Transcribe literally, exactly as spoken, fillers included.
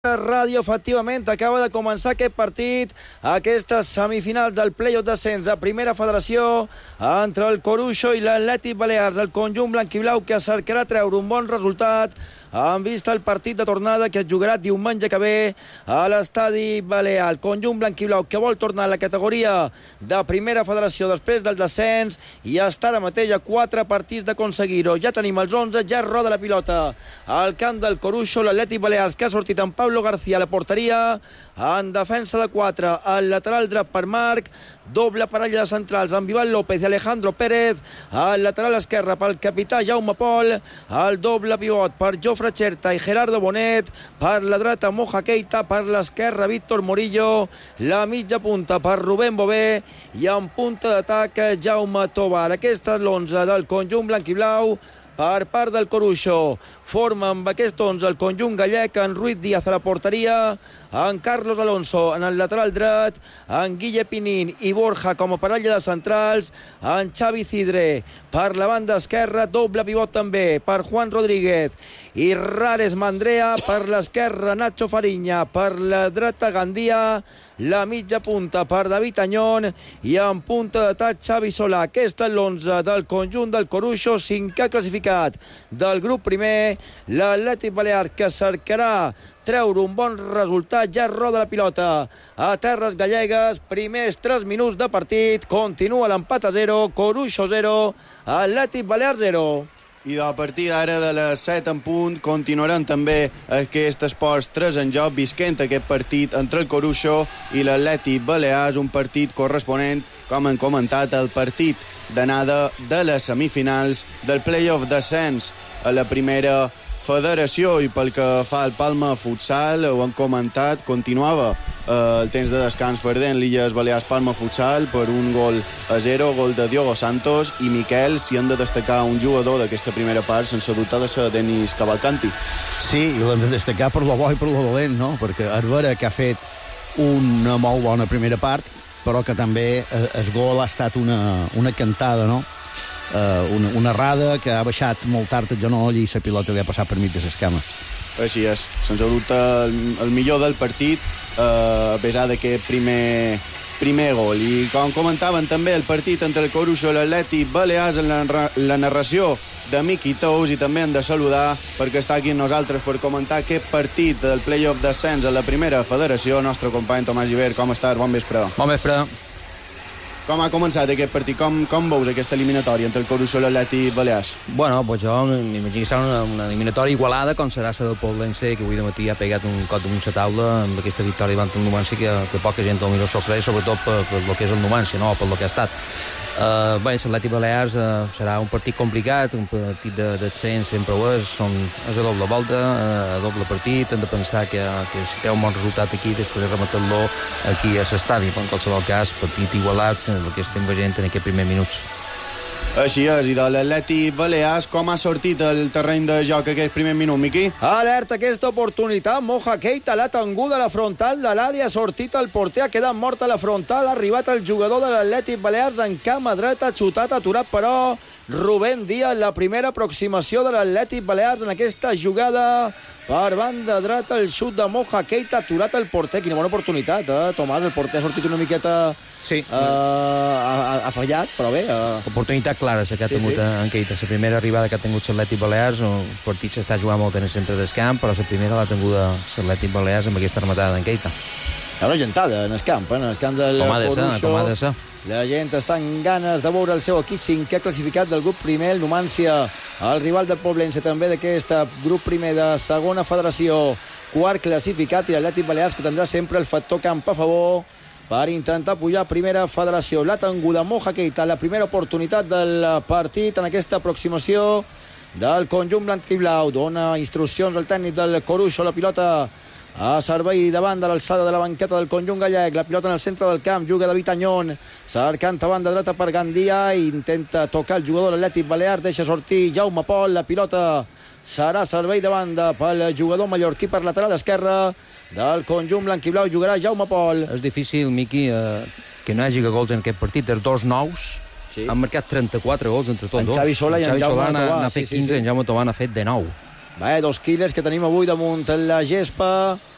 Ràdio, efectivament, acaba de començar aquest partit, aquestes semifinals del play-off d'ascens de Primera Federació entre el Coruixo i l'Atlètic Balears, el conjunt blanquiblau que cercarà treure un bon resultat en vista el partit de tornada que es jugarà diumenge que ve a l'estadi Balear. El conjunt blanquiblau que vol tornar a la categoria de Primera Federació després del descens i està ara mateix a quatre partits d'aconseguir-ho. Ja tenim els onze, ja roda la pilota al camp del Coruixo, l'Atlètic Balears que ha sortit amb Pablo García a la porteria, en defensa de quatre, al lateral dret per Marc, doble parella de centrals amb Iván López i Alejandro Pérez, al lateral esquerre pel capità Jaume Pol, al doble pivot per Jofre Cherta i Gerardo Bonet, per la dreta Moja Keita, per l'esquerra Víctor Morillo, la mitja punta per Rubén Bové i en punta d'atac Jaume Tobar. Aquesta és l'onze del conjunt blanquiblau per part del Coruixo. Forma amb aquest onze el conjunt gallec, en Ruiz Díaz a la porteria, en Carlos Alonso en el lateral dret, en Guille Pinín i Borja com a parella de centrals, en Xavi Cidre per la banda esquerra, doble pivot també per Juan Rodríguez i Rares Mandrea, per l'esquerra Nacho Fariña, per la dreta Gandia, la mitja punta per David Añón i en punta d'atac Xavi Solà. Aquesta és l'onze del conjunt del Coruixo, cinquè classificat del grup primer, l'Atlètic Balear que cercarà treure un bon resultat. Ja roda la pilota a terres gallegues, primers tres minuts de partit, continua l'empat a zero, Coruixo zero, Atlètic Balear zero. I a partir d'ara de les set en punt continuaran també aquest esports tres en joc, visquent aquest partit entre el Coruixo i l'Atlètic Balears, un partit corresponent, com hem comentat, al partit d'anada de les semifinals del play-off d'ascens a la Primera Federació. I pel que fa al Palma Futsal, ho han comentat, continuava eh, el temps de descans perdent l'Illes Balears Palma Futsal per un gol a zero, gol de Diogo Santos. I Miquel, si han de destacar un jugador d'aquesta primera part, sense dubte de ser Denis Cavalcanti. Sí, i l'hem de destacar per lo bo i per lo dolent, no? Perquè Arbera, que ha fet una molt bona primera part, però que també eh, el gol ha estat una, una cantada, no? Uh, una, una errada que ha baixat molt tard el genoll i la pilota li ha passat per mig de les cames. Així és, sense dubte el, el millor del partit, uh, a pesar d'aquest primer, primer gol. I com comentaven també el partit entre el Coruixo i l'Atlètic Balears, en la, la narració de Miqui Tous, i també hem de saludar perquè està aquí amb nosaltres per comentar aquest partit del play-off d'ascens a la Primera Federació, el nostre company Tomàs Gibert. Com estàs? Bon vespre. Bon vespre. Com ha començat aquest partit? Com, com veus aquesta eliminatòria entre el Coruixo i l'Atlètic Balears? Bueno, pues jo m'imagino que serà una, una eliminatòria igualada, com serà la del Poblense, que avui de matí ha pegat un cop damunt la taula amb aquesta victòria davant el Numancia, que, que poca gent el millor sorprès, sobretot per, per el que és el Numancia, no? Per el que ha estat. Uh, bé, l'Atlètic Balears uh, serà un partit complicat, un partit d'ascens sempre ho és, són, és a doble volta, uh, a doble partit, hem de pensar que, que si té un bon resultat aquí, després de rematar-lo aquí a l'estadi, però en qualsevol cas, partit igualat, el que estem veient en aquests primers minuts. Així és, i de l'Atlètic Balears, com ha sortit el terreny de joc aquest primer minut, Miqui? Alerta aquesta oportunitat, Moja Keita l'ha tinguda a la frontal de l'àrea, ha sortit el porter, ha quedat mort a la frontal, ha arribat el jugador de l'Atlètic Balears en cama dreta, ha xutat, aturat però Rubén Díaz, la primera aproximació de l'Atlètic Balears en aquesta jugada per banda dreta, el xut de Moja Keita, aturat el porter. Quina bona oportunitat, eh, Tomàs? El porter ha sortit una miqueta... Sí. Uh, ha, ha fallat, però bé... Uh... Oportunitat clara que ha tingut sí, sí. en Keita. La primera arribada que ha tingut l'Atlètic Balears, els partits s'està jugant molt en el centre del camp, però la primera l'ha tingut l'Atlètic Balears amb aquesta rematada d'en Keita. Hi ha una gentada en el camp, eh? En el camp del com ha de ser, Coruixo. Com ha de ser. La gent està en ganes de veure el seu equip cinquè classificat del grup primer, el Numancia, el rival del Poblense també d'aquest grup primer de segona federació, quart classificat, i l'Atlètic Balears que tindrà sempre el factor camp a favor per intentar pujar a Primera Federació. L'ha tinguda Moja Keita, la primera oportunitat del partit en aquesta aproximació del conjunt blanquiblau. Dona instruccions al tècnic del Coruixo, la pilota a servei davant de l'alçada de la banqueta del conjunt gallec, la pilota en el centre del camp, juga David Añón, cercant a banda dreta per Gandia, intenta tocar el jugador de l'Atlètic Balears, deixa sortir Jaume Pol, la pilota serà servei de banda pel jugador mallorquí per lateral esquerra del conjunt blanquiblau, jugarà Jaume Pol. És difícil, Miqui, eh, que no hi hagi gols en aquest partit, els dos nous sí. han marcat trenta-quatre gols entre tots dos. En Xavi Solà i en, en Jaume Tobà n'ha fet sí, quinze, sí, sí. En Jaume Tobà n'ha fet de nou. Bé, dos killers que tenim avui damunt la gespa.